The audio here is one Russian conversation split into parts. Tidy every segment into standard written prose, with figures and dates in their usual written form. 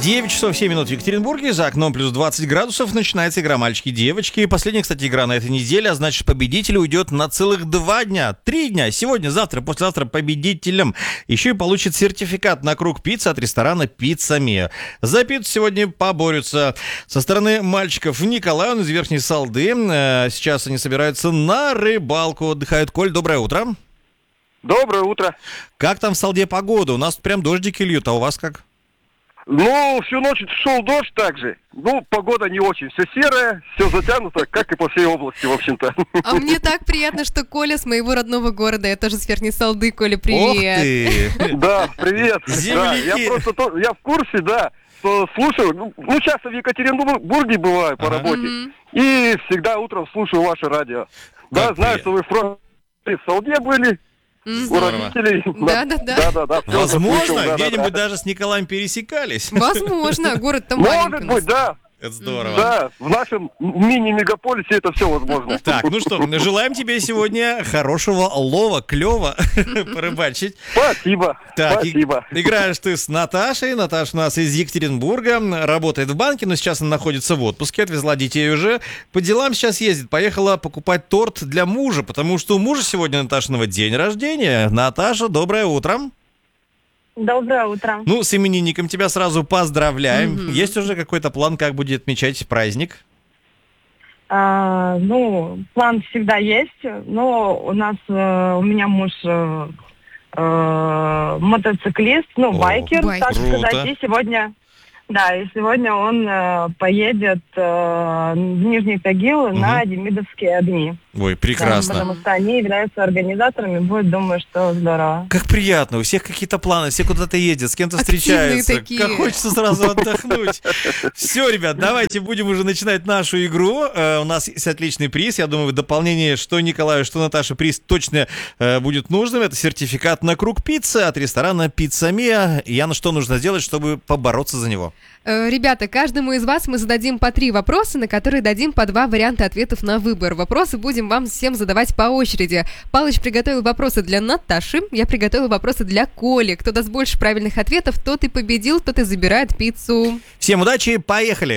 9 часов 7 минут в Екатеринбурге, за окном плюс 20 градусов, начинается игра «Мальчики и девочки». Последняя, кстати, игра на этой неделе, а значит, победитель уйдет на целых 2 дня, 3 дня. Сегодня, завтра, послезавтра победителем еще и получит сертификат на круг пиццы от ресторана «Пицца Миа». За пиццу сегодня поборются со стороны мальчиков Николай, он из Верхней Салды. Сейчас они собираются на рыбалку, отдыхают. Коль, доброе утро. Доброе утро. Как там в Салде погода? У нас тут прям дождики льют, а у вас как? Ну, всю ночь шел дождь также. Ну, погода не очень. Все серое, все затянуто, как и по всей области, в общем-то. А мне так приятно, что Коля с моего родного города. Я тоже с Верхней Салды. Коля, привет. Ох ты! Да, привет. Земляки. Да, я в курсе, да, что слушаю. Ну, часто в Екатеринбурге бываю по работе. И всегда утром слушаю ваше радио. Да, знаю, что вы в Салде были. У родителей. Да. Возможно, где-нибудь даже с Николаем пересекались. Возможно, город-то маленький. Может быть, да. Это здорово. Да, в нашем мини-мегаполисе это все возможно. Так, ну что, желаем тебе сегодня хорошего лова, клёва порыбачить. Спасибо. Так, спасибо. Играешь ты с Наташей. Наташа у нас из Екатеринбурга, работает в банке, но сейчас она находится в отпуске, отвезла детей уже. По делам сейчас ездит, поехала покупать торт для мужа, потому что у мужа сегодня Наташиного день рождения. Наташа, доброе утро. Доброе утро. Ну, с именинником тебя сразу поздравляем. Есть уже какой-то план, как будет отмечать праздник? Ну, план всегда есть, но у меня муж мотоциклист, байкер, так сказать, и сегодня он поедет в Нижний Тагил на Демидовские огни. Ой, прекрасно. Да, потому что они являются организаторами, будет, думаю, что здорово. Как приятно, у всех какие-то планы, все куда-то ездят, с кем-то встречаются. Как хочется сразу отдохнуть. Все, ребят, давайте будем уже начинать нашу игру. У нас есть отличный приз. Я думаю, в дополнение, что Николаю, что Наташе, приз точно будет нужным. Это сертификат на круг пиццы от ресторана «Пицца Миа». Яна, что нужно сделать, чтобы побороться за него? Ребята, каждому из вас мы зададим по 3 вопроса, на которые дадим по 2 варианта ответов на выбор. Вопросы будем вам всем задавать по очереди. Палыч приготовил вопросы для Наташи, я приготовила вопросы для Коли. Кто даст больше правильных ответов, тот и победил, тот и забирает пиццу. Всем удачи, поехали!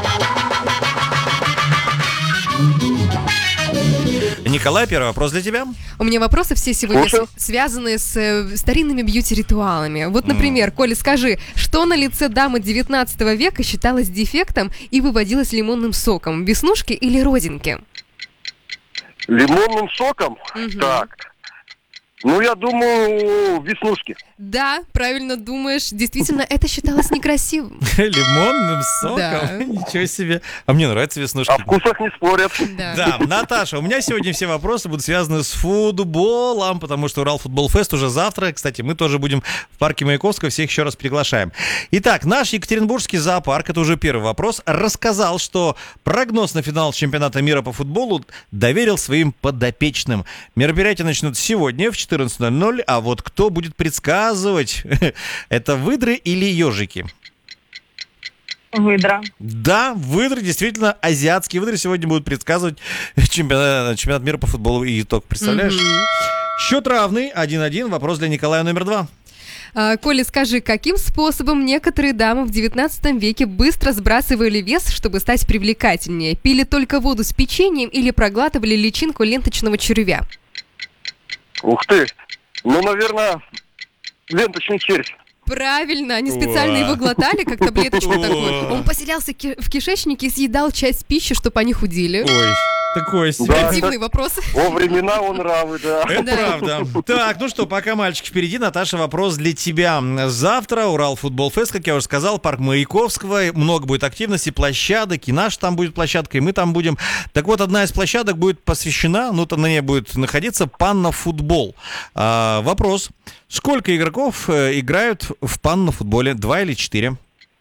Николай, первый вопрос для тебя. У меня вопросы все сегодня связаны с старинными бьюти-ритуалами. Вот, например, Коля, скажи, что на лице дамы 19 века считалось дефектом и выводилось лимонным соком? Веснушки или родинки? Лимонным соком? Так. Ну, я думаю, веснушки. Да, правильно думаешь. Действительно, это считалось некрасивым. Лимонным соком? Да. Ничего себе. А мне нравятся веснушки. О вкусах не спорят. Да, Наташа, у меня сегодня все вопросы будут связаны с футболом, потому что Урал Футбол Фест уже завтра. Кстати, мы тоже будем в парке Маяковского, всех еще раз приглашаем. Итак, наш Екатеринбургский зоопарк, это уже первый вопрос, рассказал, что прогноз на финал чемпионата мира по футболу доверил своим подопечным. Мероприятия начнут сегодня в 14:00, а вот кто будет предсказывать, это выдры или ежики? Выдра. Да, выдры, действительно, азиатские выдры сегодня будут предсказывать чемпионат мира по футболу и итог. Представляешь? Счет равный, 1-1. Вопрос для Николая номер 2. Коля, скажи, каким способом некоторые дамы в 19 веке быстро сбрасывали вес, чтобы стать привлекательнее? Пили только воду с печеньем или проглатывали личинку ленточного червя? Ух ты! Ну, наверное, ленточный червь. Правильно, они специально его глотали, как таблеточку такую. Он поселялся в кишечнике и съедал часть пищи, чтобы они худели. Ой, такой себе. Креативный вопрос. О, времена он нравы, да. Это правда. Так, ну что, пока мальчики впереди, Наташа, вопрос для тебя. Завтра Урал Футбол Фест, как я уже сказал, парк Маяковского. Много будет активности, площадок, и наша там будет площадка, и мы там будем. Так вот, одна из площадок будет посвящена, там на ней будет находиться панно-футбол. Вопрос. Сколько игроков играют в панно-футболе? 2 или 4?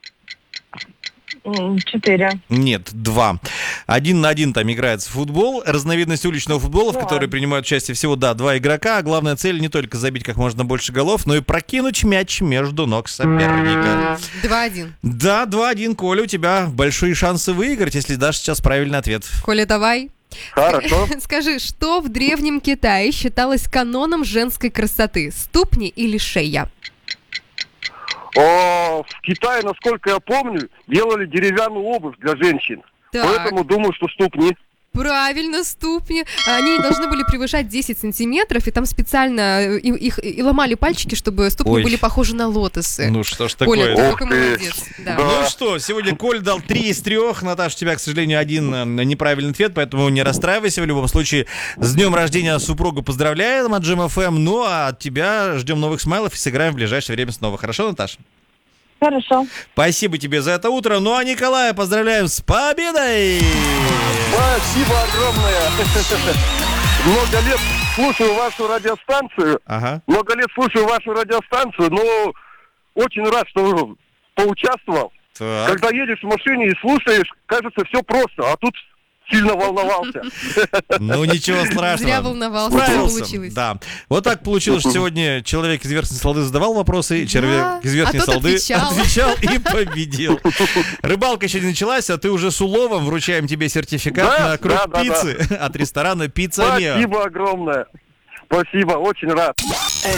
4. Нет, 2. 1 на 1 там играется футбол. Разновидность уличного футбола, в которой принимают участие всего, 2 игрока. А главная цель не только забить как можно больше голов, но и прокинуть мяч между ног соперника. 2-1. Да, 2-1. Коля, у тебя большие шансы выиграть, если дашь сейчас правильный ответ. Коля, давай. Хорошо. Скажи, что в Древнем Китае считалось каноном женской красоты? Ступни или шея? в Китае, насколько я помню, делали деревянную обувь для женщин. Так. Поэтому думаю, что ступни. Правильно, ступни. Они должны были превышать 10 сантиметров, и там специально их и ломали пальчики, чтобы ступни Ой. были похожи на лотосы. Ну что ж Коля, такое? ты Ух какой ты. молодец. Да. Да. Ну что, сегодня Коль дал 3 из 3. Наташа, у тебя, к сожалению, один неправильный ответ, поэтому не расстраивайся. В любом случае, с днем рождения супругу поздравляем от Джем ФМ. Ну а от тебя ждем новых смайлов и сыграем в ближайшее время снова. Хорошо, Наташа? Хорошо. Спасибо тебе за это утро. Ну а Николая поздравляем с победой! Спасибо огромное. Много лет слушаю вашу радиостанцию. Ага. Много лет слушаю вашу радиостанцию, но очень рад, что поучаствовал. Так. Когда едешь в машине и слушаешь, кажется, все просто, а тут сильно волновался. Ну ничего страшного. Зря волновался, Справился. получилось. Да. Вот так получилось, что сегодня человек из верхней салды задавал вопросы, человек из верхней а тот салды отвечал. и победил. Рыбалка еще не началась, а ты уже с уловом. Вручаем тебе сертификат Да, на круг да, пиццы от ресторана «Пицца Миа». Спасибо огромное. Спасибо, очень рад. Это